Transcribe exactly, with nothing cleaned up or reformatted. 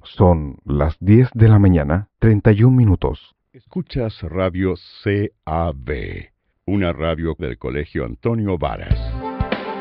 Son las diez de la mañana, treinta y un minutos. Escuchas Radio C A B, una radio del Colegio Antonio Varas.